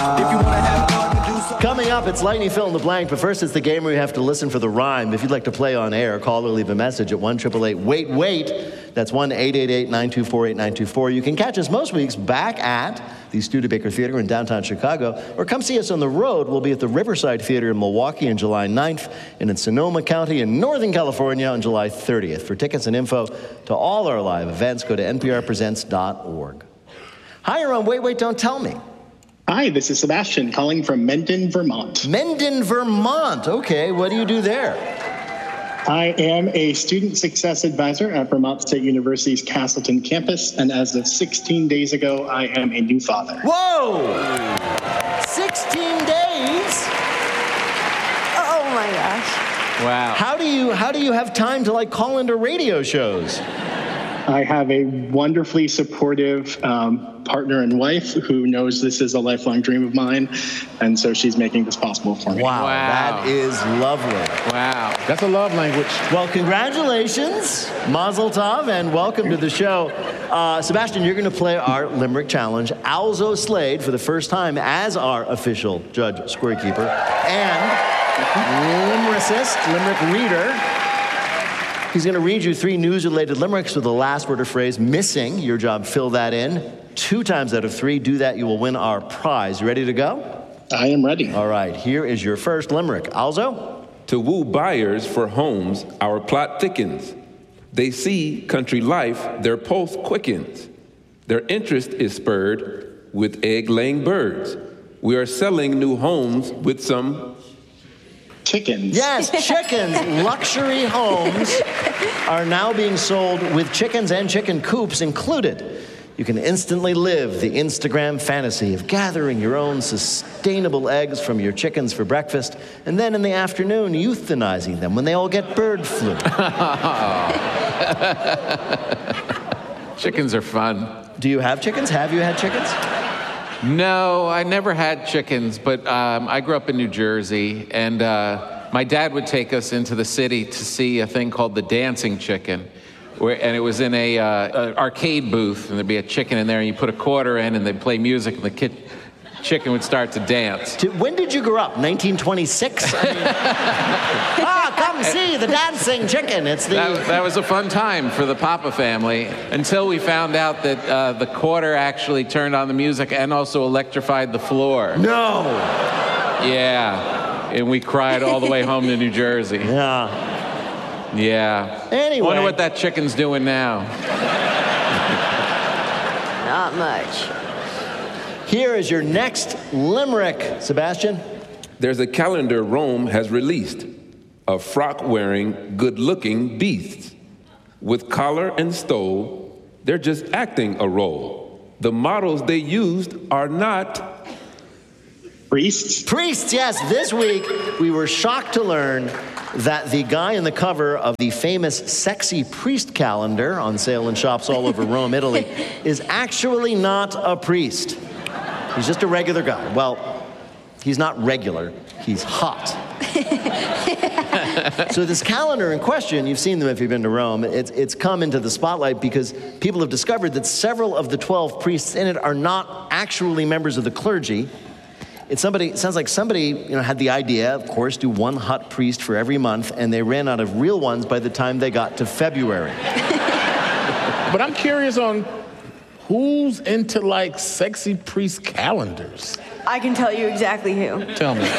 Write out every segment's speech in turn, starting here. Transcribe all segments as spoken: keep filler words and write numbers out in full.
If you want to have fun, do something. Coming up, it's Lightning Fill in the Blank, but first it's the game where you have to listen for the rhyme. If you'd like to play on air, call or leave a message at one eight eight eight wait wait. That's one eight eight eight nine two four eight nine two four. You can catch us most weeks back at the Studebaker Theater in downtown Chicago, or come see us on the road. We'll be at the Riverside Theater in Milwaukee on July ninth, and in Sonoma County in Northern California on July thirtieth. For tickets and info to all our live events, go to N P R presents dot org. Hi, you're on Wait, Wait, Don't Tell Me. Hi, this is Sebastian calling from Mendon, Vermont. Mendon, Vermont. Okay, what do you do there? I am a student success advisor at Vermont State University's Castleton campus, and as of sixteen days ago, I am a new father. Whoa! sixteen days? Oh my gosh. Wow. How do you how do you have time to like call into radio shows? I have a wonderfully supportive um, partner and wife who knows this is a lifelong dream of mine, and so she's making this possible for me. Wow, Wow. that is lovely. Wow. That's a love language. Well, congratulations, Mazel Tov, and welcome to the show. Uh, Sebastian, you're going to play our Limerick Challenge. Alzo Slade, for the first time, as our official judge, scorekeeper, and limericist, limerick reader. He's going to read you three news-related limericks with the last word or phrase missing. Your job, fill that in. Two times out of three, do that, you will win our prize. You ready to go? I am ready. All right, here is your first limerick. Alzo? To woo buyers for homes, our plot thickens. They see country life, their pulse quickens. Their interest is spurred with egg-laying birds. We are selling new homes with some Chickens. Yes, chickens. Luxury homes are now being sold with chickens and chicken coops included. You can instantly live the Instagram fantasy of gathering your own sustainable eggs from your chickens for breakfast, and then in the afternoon, euthanizing them when they all get bird flu. Chickens are fun. Do you have chickens? Have you had chickens? No, I never had chickens, but um, I grew up in New Jersey, and uh, my dad would take us into the city to see a thing called the Dancing Chicken, where, and it was in a, uh, a arcade booth, and there'd be a chicken in there, and you put a quarter in, and they'd play music, and the kid, chicken would start to dance. To, when did you grow up? nineteen twenty-six? I mean, ah, come see the Dancing Chicken. It's the... That, that was a fun time for the Papa family, until we found out that uh, the quarter actually turned on the music and also electrified the floor. No! Yeah, and we cried all the way home to New Jersey. Yeah. Yeah. Anyway. Wonder what that chicken's doing now. Not much. Here is your next limerick, Sebastian. There's a calendar Rome has released of frock-wearing, good-looking beasts. With collar and stole, they're just acting a role. The models they used are not... Priests? Priests, yes. This week, we were shocked to learn that the guy in the cover of the famous Sexy Priest calendar, on sale in shops all over Rome, Italy, is actually not a priest. He's just a regular guy. Well, he's not regular, he's hot. So this calendar in question, you've seen them if you've been to Rome, it's, it's come into the spotlight because people have discovered that several of the twelve priests in it are not actually members of the clergy. It's somebody, it sounds like somebody, you know, had the idea, of course, do one hot priest for every month, and they ran out of real ones by the time they got to February. But I'm curious on who's into, like, sexy priest calendars? I can tell you exactly who. Tell me.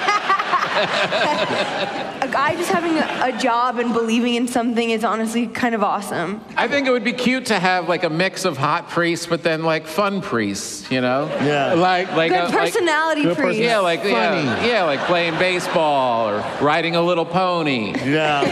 A guy just having a, a job and believing in something is honestly kind of awesome. I think it would be cute to have like a mix of hot priests, but then like fun priests, you know? Yeah. Like, Like Good a, like- personality Good priest. person- yeah, like yeah, yeah, like playing baseball or riding a little pony. Yeah.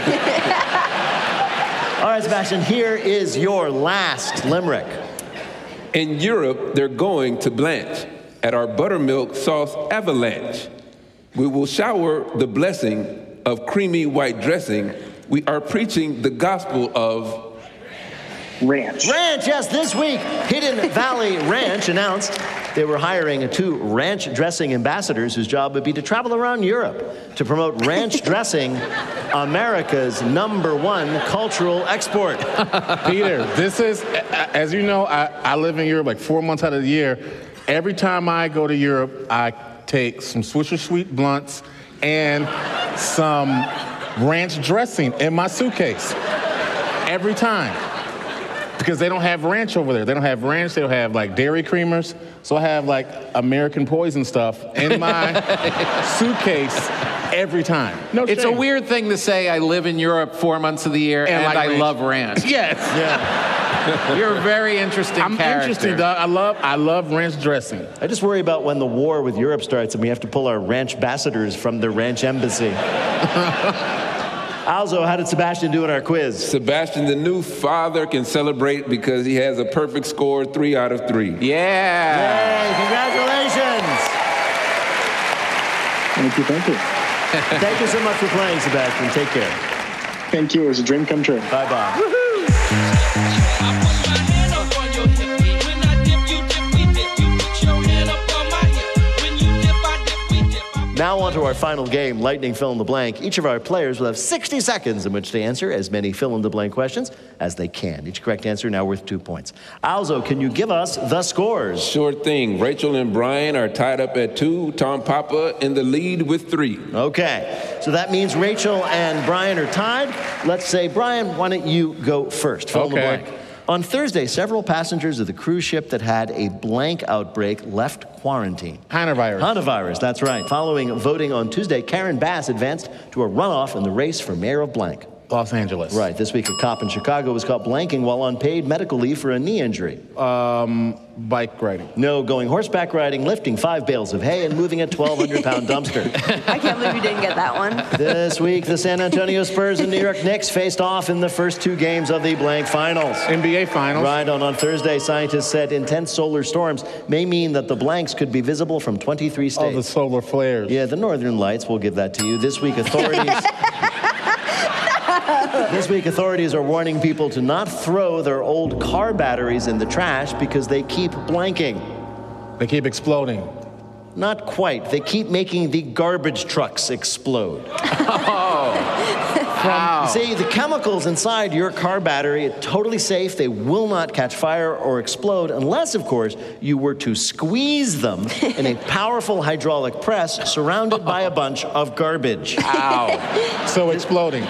All right, Sebastian, here is your last limerick. In Europe, they're going to blanch at our buttermilk sauce avalanche. We will shower the blessing of creamy white dressing. We are preaching the gospel of... Ranch. Ranch, yes, this week, Hidden Valley Ranch announced they were hiring two ranch dressing ambassadors whose job would be to travel around Europe to promote ranch dressing, America's number one cultural export. Peter, this is, as you know, I, I live in Europe like four months out of the year, Every time I go to Europe, I take some Swisher Sweet Blunts and some ranch dressing in my suitcase. Every time. Because they don't have ranch over there. They don't have ranch. They don't have, like, dairy creamers. So I have, like, American poison stuff in my suitcase every time. No It's shame. a weird thing to say, I live in Europe four months of the year and, like I ranch. love ranch. Yes. Yeah. You're a very interesting I'm character. interesting, dog. I love, I love ranch dressing. I just worry about when the war with Europe starts and we have to pull our ranch ambassadors from the ranch embassy. Alzo, how did Sebastian do in our quiz? Sebastian, the new father, can celebrate because he has a perfect score, three out of three. Yeah. Yay, congratulations. Thank you, thank you. Thank you so much for playing, Sebastian. Take care. Thank you. It was a dream come true. Bye-bye. Now on to our final game, Lightning Fill in the Blank. Each of our players will have sixty seconds in which to answer as many fill-in-the-blank questions as they can. Each correct answer now worth two points. Alzo, can you give us the scores? Sure thing. Rachel and Brian are tied up at two. Tom Papa in the lead with three. Okay, so that means Rachel and Brian are tied. Let's say, Brian, why don't you go first? Fill in the Okay. blank. On Thursday, several passengers of the cruise ship that had a blank outbreak left quarantine. Hantavirus. Hantavirus, that's right. Following voting on Tuesday, Karen Bass advanced to a runoff in the race for mayor of blank. Los Angeles. Right, this week a cop in Chicago was caught blanking while on paid medical leave for a knee injury. Um, bike riding. No, going horseback riding, lifting five bales of hay, and moving a twelve hundred pound dumpster. I can't believe you didn't get that one. This week, the San Antonio Spurs and New York Knicks faced off in the first two games of the blank finals. N B A Finals. Right, on, on Thursday, scientists said intense solar storms may mean that the blanks could be visible from twenty-three states. Oh, the solar flares. Yeah, the northern lights, we'll give that to you. This week, authorities... This week, authorities are warning people to not throw their old car batteries in the trash because they keep blanking. They keep exploding. Not quite. They keep making the garbage trucks explode. Wow. See, the chemicals inside your car battery are totally safe. They will not catch fire or explode unless, of course, you were to squeeze them in a powerful hydraulic press surrounded by a bunch of garbage. Ow. So exploding.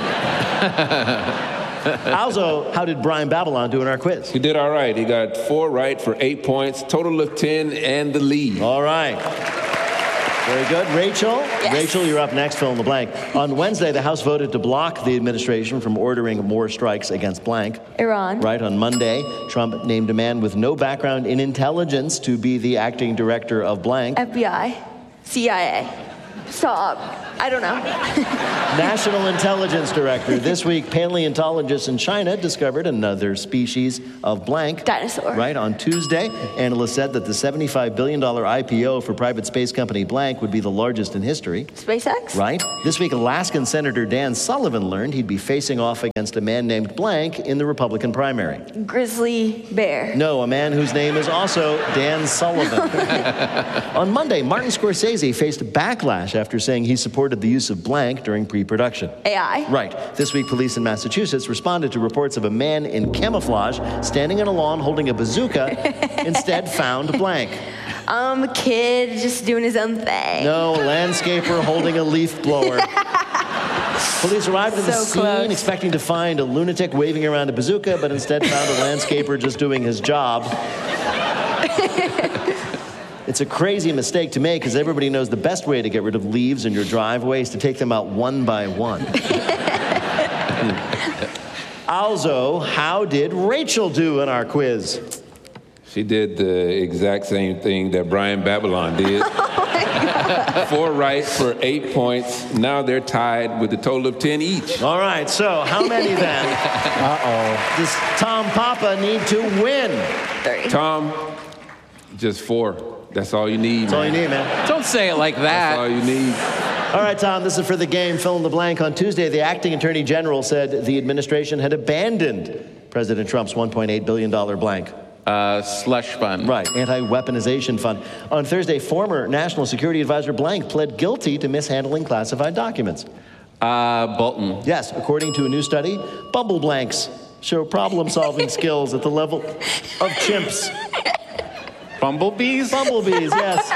Also, how did Brian Babylon do in our quiz? He did all right. He got four right for eight points, total of ten, and the lead. All right. Very good. Rachel? Yes. Rachel, you're up next, fill in the blank. On Wednesday, the House voted to block the administration from ordering more strikes against blank. Iran. Right, on Monday, Trump named a man with no background in intelligence to be the acting director of blank. F B I. C I A. Stop. I don't know. National Intelligence Director. This week, paleontologists in China discovered another species of blank. Dinosaur. Right, on Tuesday, analysts said that the seventy-five billion dollars I P O for private space company blank would be the largest in history. SpaceX. Right. This week, Alaskan Senator Dan Sullivan learned he'd be facing off against a man named blank in the Republican primary. Grizzly bear. No, a man whose name is also Dan Sullivan. On Monday, Martin Scorsese faced backlash after saying he supported the use of blank during pre-production. A I. Right. This week, police in Massachusetts responded to reports of a man in camouflage standing on a lawn holding a bazooka, instead found blank. Um, a kid just doing his own thing. No, a landscaper holding a leaf blower. Police arrived at the So scene close. expecting to find a lunatic waving around a bazooka, but instead found a landscaper just doing his job. It's a crazy mistake to make because everybody knows the best way to get rid of leaves in your driveway is to take them out one by one. Also, how did Rachel do in our quiz? She did the exact same thing that Brian Babylon did. Four right for eight points. Now they're tied with a total of ten each. All right, so how many then Uh-oh. does Tom Papa need to win? Three. Tom, just four. That's all you need, That's all you man. need, man. Don't say it like That's all that. you need. All right, Tom, this is for the game. Fill in the blank. On Tuesday, the acting attorney general said the administration had abandoned President Trump's one point eight billion dollars blank. Uh, slush fund. Right, anti-weaponization fund. On Thursday, former National Security Advisor blank pled guilty to mishandling classified documents. Uh, Bolton. Yes, according to a new study, bubble blanks show problem-solving skills at the level of chimps. Bumblebees? Bumblebees, yes.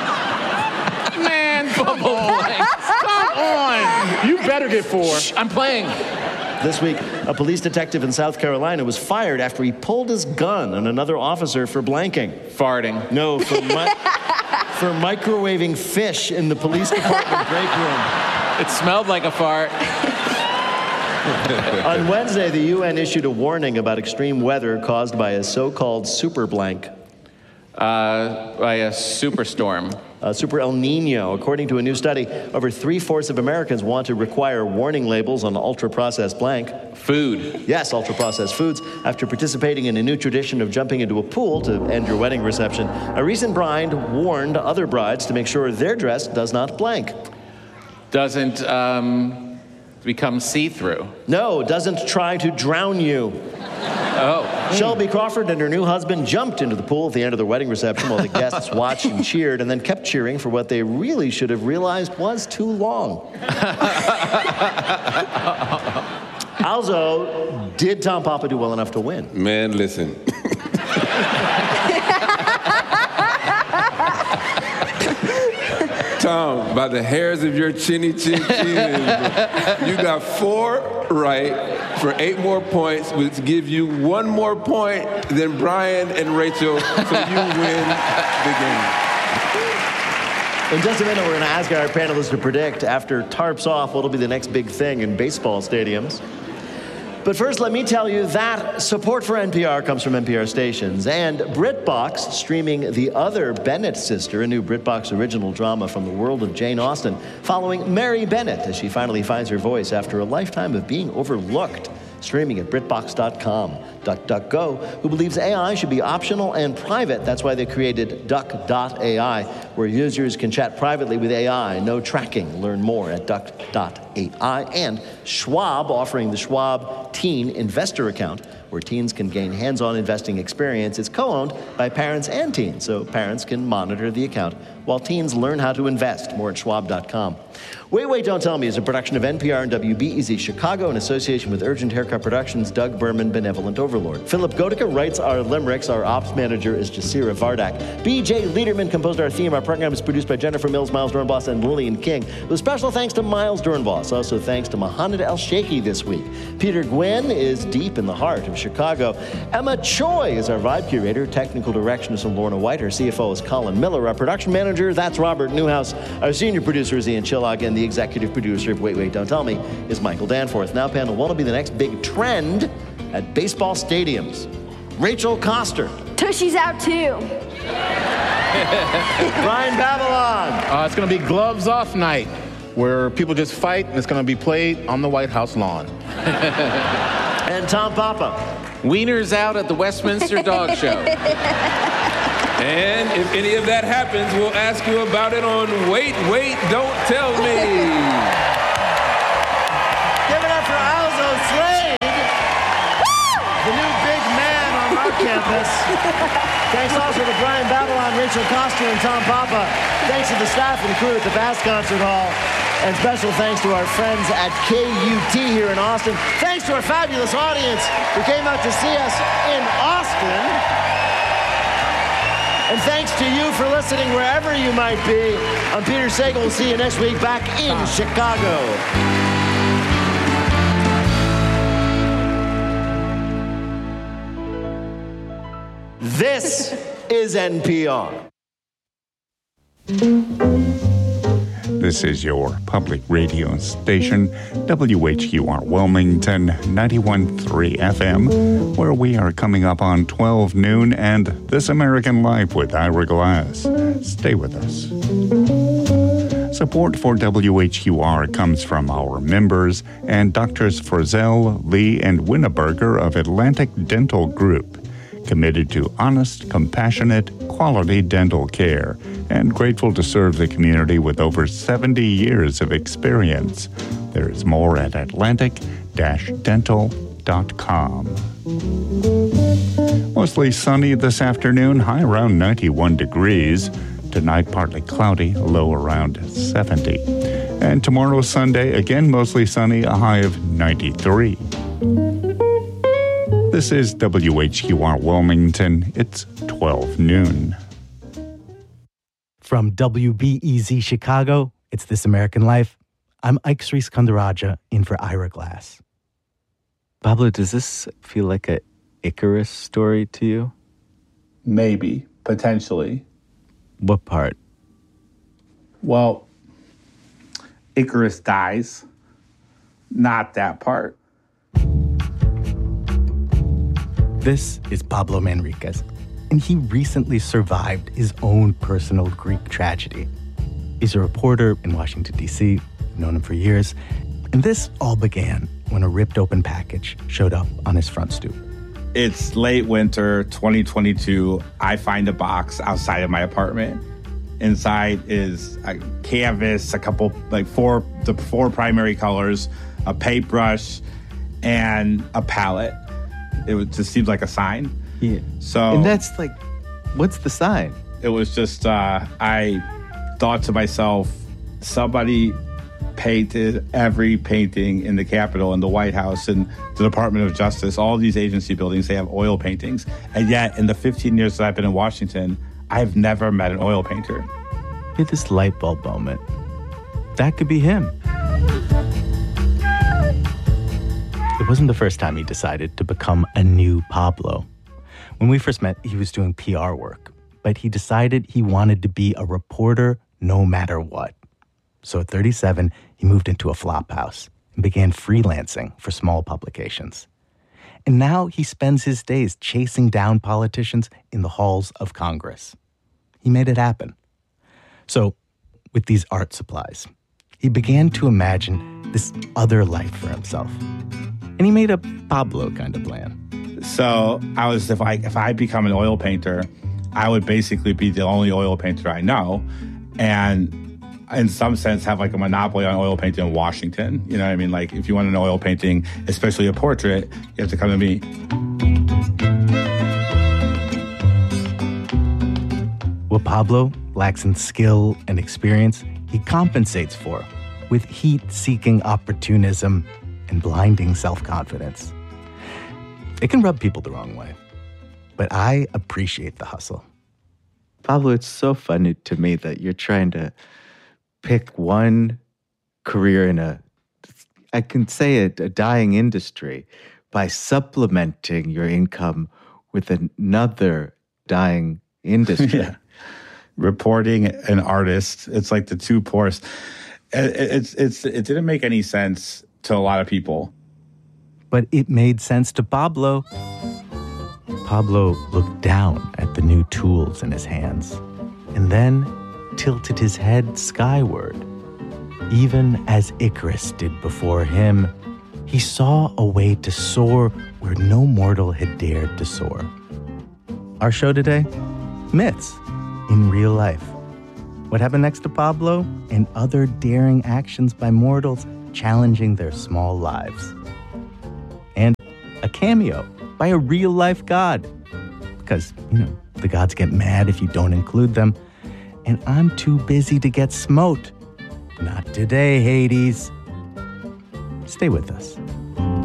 Man, Bumblebees. Come on. You better get four. Shh, I'm playing. This week, a police detective in South Carolina was fired after he pulled his gun on another officer for blanking. Farting. No, for, mi- for microwaving fish in the police department break room. It smelled like a fart. On Wednesday, the U N issued a warning about extreme weather caused by a so-called super blank. Uh, by a superstorm. Uh, super El Nino. According to a new study, over three-fourths of Americans want to require warning labels on ultra-processed blank. Food. Yes, ultra-processed foods. After participating in a new tradition of jumping into a pool to end your wedding reception, a recent bride warned other brides to make sure their dress does not blank. Doesn't um, become see-through. No, doesn't try to drown you. Oh. Shelby Crawford and her new husband jumped into the pool at the end of the wedding reception while the guests watched and cheered and then kept cheering for what they really should have realized was too long. Also, did Tom Papa do well enough to win? Man, listen. Tom, by the hairs of your chinny chin chin, you got four right for eight more points, which give you one more point than Brian and Rachel, so you win the game. In just a minute, we're going to ask our panelists to predict, after tarps off, what'll be the next big thing in baseball stadiums. But first, let me tell you that support for N P R comes from N P R stations. And BritBox, streaming The Other Bennett Sister, a new BritBox original drama from the world of Jane Austen, following Mary Bennett as she finally finds her voice after a lifetime of being overlooked. Streaming at Britbox dot com. DuckDuckGo, who believes A I should be optional and private. That's why they created Duck dot A I, where users can chat privately with A I. No tracking. Learn more at Duck dot A I. And Schwab, offering the Schwab Teen Investor Account, where teens can gain hands-on investing experience. It's co-owned by parents and teens, so parents can monitor the account while teens learn how to invest. More at Schwab dot com. Wait, Wait, Don't Tell Me is a production of N P R and W B E Z Chicago in association with Urgent Haircut Productions, Doug Berman, Benevolent Overlord. Philip Godica writes our limericks. Our ops manager is Jasira Vardak. B J Liederman composed our theme. Our program is produced by Jennifer Mills, Miles Dornbos, and Lillian King. With special thanks to Miles Dornbos. Also thanks to Mohamed El-Sheikhy this week. Peter Gwynn is deep in the heart of Chicago. Emma Choi is our vibe curator. Technical direction is from Lorna White. Our C F O is Colin Miller. Our production manager, that's Robert Newhouse. Our senior producer is Ian Chillag, and the executive producer of Wait, Wait, Don't Tell Me is Michael Danforth. Now, panel, what'll be the next big trend at baseball stadiums? Rachel Koster. Tushy's out too. Brian Babylon. Uh, it's going to be gloves off night, where people just fight, and it's going to be played on the White House lawn. And Tom Papa. Wieners out at the Westminster Dog Show. And if any of that happens, we'll ask you about it on Wait, Wait, Don't Tell Me. Give it up for Alzo Slade, the new big man on our campus. Thanks also to Brian Babylon, Rachel Koster, and Tom Papa. Thanks to the staff and crew at the Bass Concert Hall. And special thanks to our friends at K U T here in Austin. Thanks to our fabulous audience who came out to see us in Austin. And thanks to you for listening wherever you might be. I'm Peter Sagal. We'll see you next week back in Chicago. This is N P R. This is your public radio station, W H Q R Wilmington, ninety-one point three F M, where we are coming up on twelve noon and This American Life with Ira Glass. Stay with us. Support for W H Q R comes from our members and Doctors Frizzell, Lee, and Winneberger of Atlantic Dental Group, committed to honest, compassionate, quality dental care, and grateful to serve the community with over seventy years of experience. There is more at atlantic dash dental dot com. Mostly sunny this afternoon, high around ninety-one degrees. Tonight, partly cloudy, a low around seventy. And tomorrow, Sunday, again mostly sunny, a high of ninety-three. This is W H Q R Wilmington. It's twelve noon. From W B E Z Chicago, it's This American Life. I'm Ike Sriskandaraja in for Ira Glass. Pablo, does this feel like a Icarus story to you? Maybe, potentially. What part? Well, Icarus dies. Not that part. This is Pablo Manriquez, and he recently survived his own personal Greek tragedy. He's a reporter in Washington, D C. I've known him for years. And this all began when a ripped open package showed up on his front stoop. It's late winter, twenty twenty-two. I find a box outside of my apartment. Inside is a canvas, a couple, like four, the four primary colors, a paintbrush, and a palette. It was, just seems like a sign. Yeah. So, and that's like, what's the sign? It was just, uh, I thought to myself, somebody painted every painting in the Capitol and the White House and the Department of Justice, all these agency buildings, they have oil paintings. And yet, in the fifteen years that I've been in Washington, I've never met an oil painter. He had this light bulb moment. That could be him. It wasn't the first time he decided to become a new Pablo. When we first met, he was doing P R work, but he decided he wanted to be a reporter no matter what. So at thirty-seven, he moved into a flop house and began freelancing for small publications. And now he spends his days chasing down politicians in the halls of Congress. He made it happen. So with these art supplies, he began to imagine this other life for himself. And he made a Pablo kind of plan. So I was, if I if I become an oil painter, I would basically be the only oil painter I know, and in some sense have like a monopoly on oil painting in Washington. You know what I mean? Like if you want an oil painting, especially a portrait, you have to come to me. What Pablo lacks in skill and experience, he compensates for with heat-seeking opportunism and blinding self-confidence. It can rub people the wrong way, but I appreciate the hustle. Pablo, it's so funny to me that you're trying to pick one career in a, I can say it, a dying industry by supplementing your income with another dying industry. Yeah. Reporting and artist, it's like the two poorest. It, it's, it's, it didn't make any sense to a lot of people. But it made sense to Pablo. Pablo looked down at the new tools in his hands and then tilted his head skyward. Even as Icarus did before him, he saw a way to soar where no mortal had dared to soar. Our show today? Myths in real life. What happened next to Pablo and other daring actions by mortals challenging their small lives. And a cameo by a real-life god. Because, you know, the gods get mad if you don't include them. And I'm too busy to get smote. Not today, Hades. Stay with us.